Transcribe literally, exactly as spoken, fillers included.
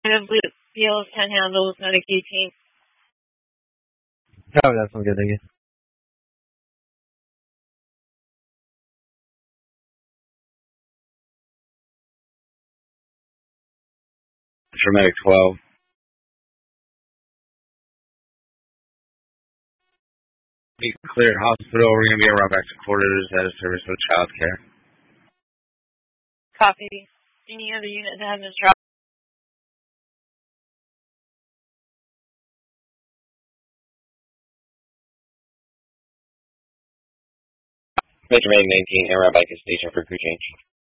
Blue Fields, ten handles, medic eighteen. Oh, that's some good, thank you. Medic twelve. Be cleared hospital. We're going to be around back to quarters at a service with child care. Copy. Any other unit that has dropped? Major Medic nineteen, around back at station for crew change.